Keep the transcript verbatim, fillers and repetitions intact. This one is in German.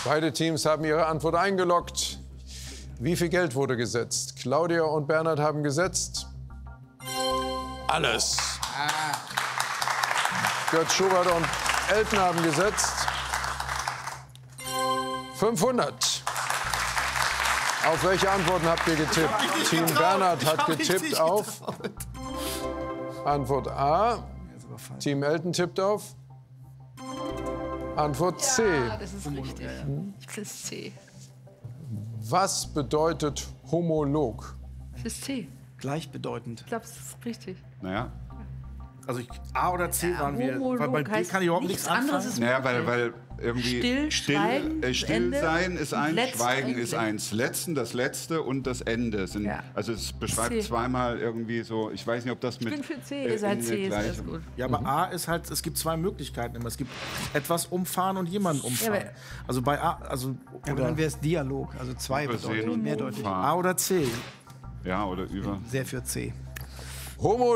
Beide Teams haben ihre Antwort eingeloggt. Wie viel Geld wurde gesetzt? Claudia und Bernhard haben gesetzt. Alles. Götz, Schubert und Elton haben gesetzt. fünfhundert. Auf welche Antworten habt ihr getippt? Team Bernhard hat getippt auf Antwort A. Team Elton tippt auf Antwort C. Ja, das ist richtig. Das ist C. Was bedeutet homolog? Das ist C. Gleichbedeutend. Ich glaube, das ist richtig. Naja. Also ich, A oder C Ja, waren wir. homolog Weil bei B heißt kann ich überhaupt nichts nichts anderes anfangen. ist Naja, weil, weil irgendwie Still, Schweigen, äh, still Ende sein ist und eins, letzt Schweigen eigentlich. ist eins. Letzten, das Letzte und das Ende sind. Ja. Also es beschreibt C. zweimal irgendwie so. Ich weiß nicht, ob das mit. Ich bin für C, äh, ihr seid in C, der ist alles gleichen- gut. Ja, aber A ist halt, es gibt zwei Möglichkeiten immer. Es gibt etwas umfahren und jemanden umfahren. aber- also bei A, also Ja, aber oder dann wäre es Dialog, also zwei Übersehen bedeutet und mehrdeutig. umfahren. A oder C. Ja, oder über. Sehr für C. Homo